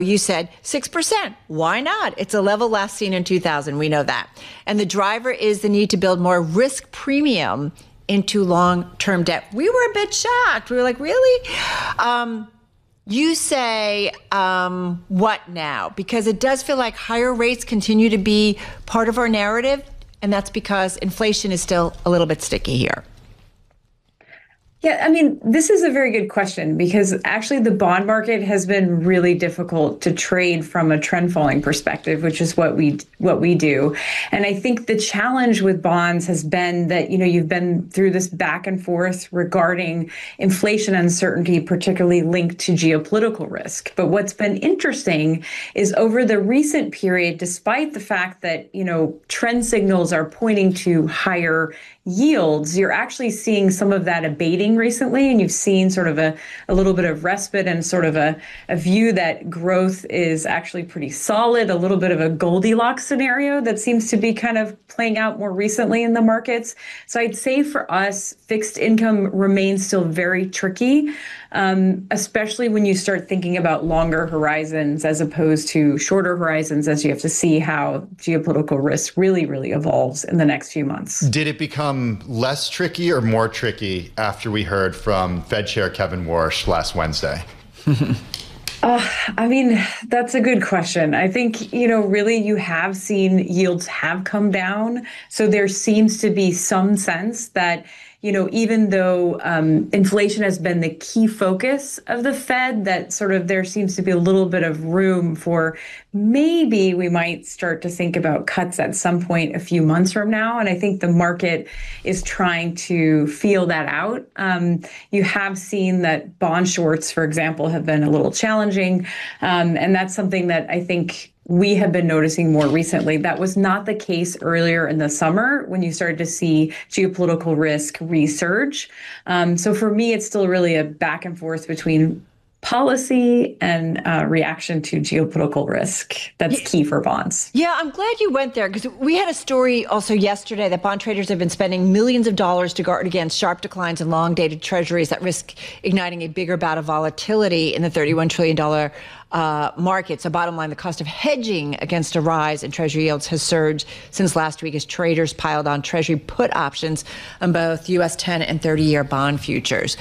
You said 6%. Why not? It's a level last seen in 2000. We know that. And the driver is the need to build more risk premium into long-term debt. We were a bit shocked. We were like, really? You say, what now? Because it does feel like higher rates continue to be part of our narrative, and that's because inflation is still a little bit sticky here. Yeah, I mean, this is a very good question because actually the bond market has been really difficult to trade from a trend following perspective, which is what we do. And I think the challenge with bonds has been that, you've been through this back and forth regarding inflation uncertainty, particularly linked to geopolitical risk. But what's been interesting is over the recent period, despite the fact that, trend signals are pointing to higher yields, you're actually seeing some of that abating recently, and you've seen sort of a little bit of respite and sort of a view that growth is actually pretty solid, a little bit of a Goldilocks scenario that seems to be kind of playing out more recently in the markets. So I'd say for us, fixed income remains still very tricky, especially when you start thinking about longer horizons as opposed to shorter horizons, as you have to see how geopolitical risk really, really evolves in the next few months. Did it become less tricky or more tricky after we heard from Fed Chair Kevin Warsh last Wednesday? I mean, that's a good question. I think, really you have seen yields have come down. So there seems to be some sense that, even though inflation has been the key focus of the Fed, that sort of there seems to be a little bit of room for maybe we might start to think about cuts at some point a few months from now. And I think the market is trying to feel that out. You have seen that bond shorts, for example, have been a little challenging. And that's something that I think we have been noticing more recently. That was not the case earlier in the summer when you started to see geopolitical risk resurge. So for me, it's still really a back and forth between policy and reaction to geopolitical risk. That's key for bonds. Yeah, I'm glad you went there because we had a story also yesterday that bond traders have been spending millions of dollars to guard against sharp declines in long-dated treasuries that risk igniting a bigger bout of volatility in the $31 trillion market. So bottom line, the cost of hedging against a rise in treasury yields has surged since last week as traders piled on treasury put options on both U.S. 10 and 30-year bond futures.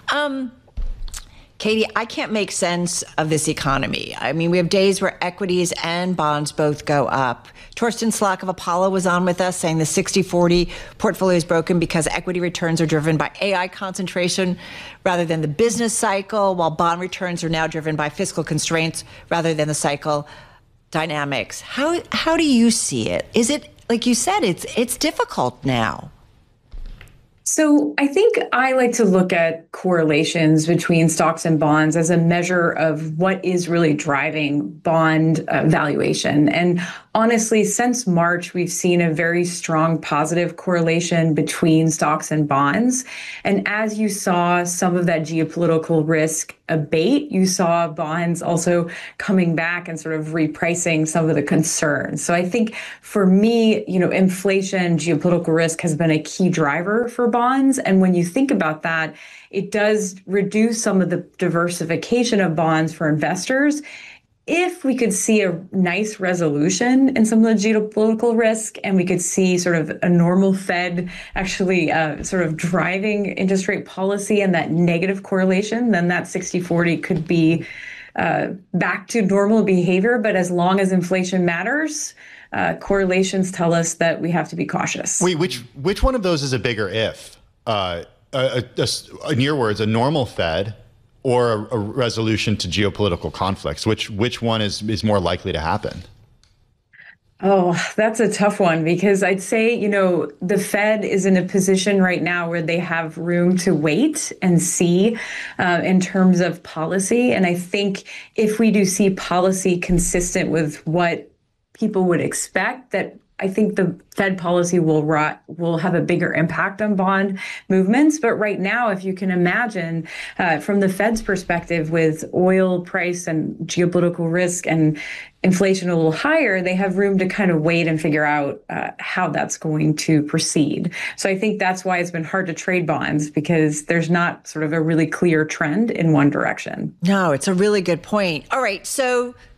Katie, I can't make sense of this economy. I mean, we have days where equities and bonds both go up. Torsten Slok of Apollo was on with us saying the 60-40 portfolio is broken because equity returns are driven by AI concentration rather than the business cycle, while bond returns are now driven by fiscal constraints rather than the cycle dynamics. How do you see it? Is it, like you said, it's difficult now? So I think I like to look at correlations between stocks and bonds as a measure of what is really driving bond valuation. And honestly, since March, we've seen a very strong positive correlation between stocks and bonds. And as you saw some of that geopolitical risk abate, you saw bonds also coming back and sort of repricing some of the concerns. So I think for me, inflation, geopolitical risk has been a key driver for bonds. And when you think about that, it does reduce some of the diversification of bonds for investors. If we could see a nice resolution in some of the geopolitical risk and we could see sort of a normal Fed actually sort of driving interest rate policy and that negative correlation, then that 60-40 could be back to normal behavior. But as long as inflation matters, correlations tell us that we have to be cautious. Wait, which one of those is a bigger if? In your words, a normal Fed or a resolution to geopolitical conflicts? Which one is more likely to happen? Oh, that's a tough one because I'd say, the Fed is in a position right now where they have room to wait and see in terms of policy. And I think if we do see policy consistent with what people would expect, that I think the Fed policy will have a bigger impact on bond movements. But right now, if you can imagine from the Fed's perspective, with oil price and geopolitical risk and inflation a little higher, they have room to kind of wait and figure out how that's going to proceed. So I think that's why it's been hard to trade bonds, because there's not sort of a really clear trend in one direction. No, it's a really good point. All right. So